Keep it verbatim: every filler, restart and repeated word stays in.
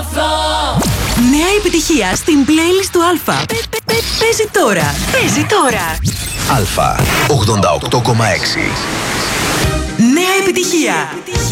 Νέα επιτυχία στην playlist του Αλφα. Παίζει τώρα. Παίζει τώρα. Αλφα ογδόντα οκτώ κόμμα έξι. Νέα επιτυχία.